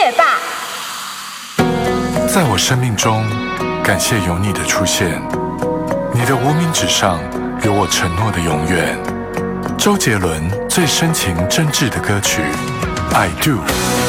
越大。 在我生命中，感谢有你的出现，你的无名指上有我承诺的永远。周杰伦最深情真挚的歌曲《I Do》。